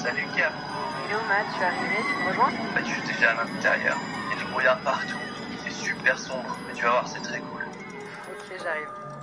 Salut Cap. Hello Matt, tu es arrivé, tu me rejoins? Bah, je suis déjà à l'intérieur. Il y a du brouillard partout. C'est super sombre, mais tu vas voir, c'est très cool. Ok, j'arrive.